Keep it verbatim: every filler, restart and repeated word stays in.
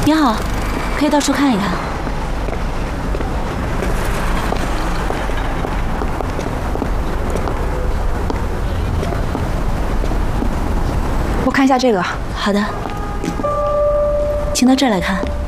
挺好，可以到处看一看。 我看一下这个。 好的，请到这儿来看。